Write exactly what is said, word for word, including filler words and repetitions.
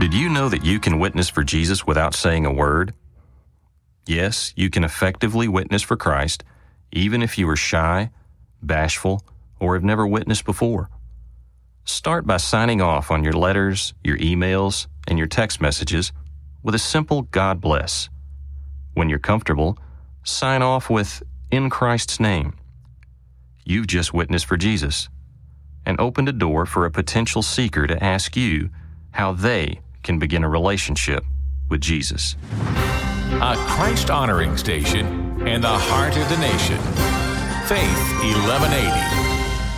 Did you know that you can witness for Jesus without saying a word? Yes, you can effectively witness for Christ, even if you are shy, bashful, or have never witnessed before. Start by signing off on your letters, your emails, and your text messages with a simple God bless. When you're comfortable, sign off with "In Christ's name." You've just witnessed for Jesus and opened a door for a potential seeker to ask you how they can begin a relationship with Jesus. A Christ-honoring station in the heart of the nation. Faith eleven eighty.